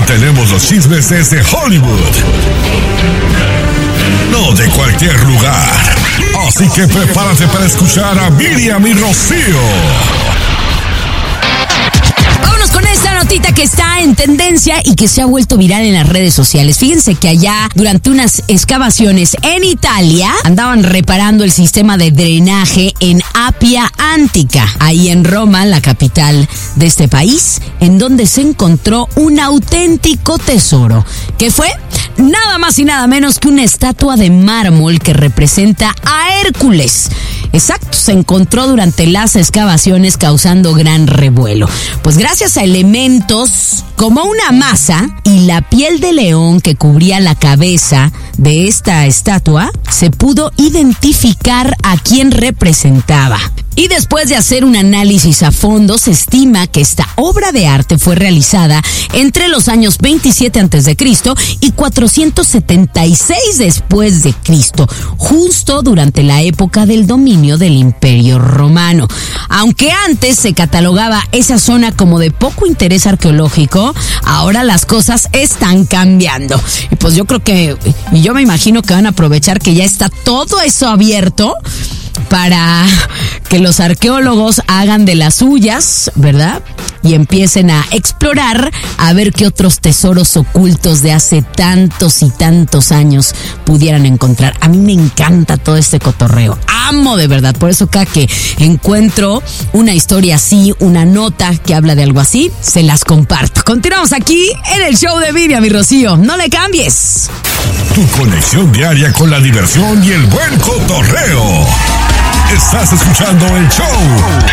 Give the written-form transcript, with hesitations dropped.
tenemos los chismes desde Hollywood. No de cualquier lugar. Así que prepárate para escuchar a Miriam y Rocío. Vámonos con esta notita que está en tendencia y que se ha vuelto viral en las redes sociales. Fíjense que allá, durante unas excavaciones en Italia, andaban reparando el sistema de drenaje en Appia Antica, ahí en Roma, la capital de este país, en donde se encontró un auténtico tesoro. ¿Qué fue? Nada más y nada menos que una estatua de mármol que representa a Hércules. Exacto, se encontró durante las excavaciones causando gran revuelo. Pues gracias a elementos como una masa y la piel de león que cubría la cabeza de esta estatua, se pudo identificar a quién representaba. Y después de hacer un análisis a fondo, se estima que esta obra de arte fue realizada entre los años 27 a.C. y 476 después de Cristo, justo durante la época del dominio del Imperio Romano. Aunque antes se catalogaba esa zona como de poco interés arqueológico, ahora las cosas están cambiando. Y pues yo me imagino que van a aprovechar que ya está todo eso abierto para que los arqueólogos hagan de las suyas, ¿verdad? Y empiecen a explorar a ver qué otros tesoros ocultos de hace tantos y tantos años pudieran encontrar. A mí me encanta todo este cotorreo. Amo de verdad. Por eso cada que encuentro una historia así, una nota que habla de algo así, se las comparto. Continuamos aquí en el show de Miriam y Rocío. No le cambies. Tu conexión diaria con la diversión y el buen cotorreo. Estás escuchando el show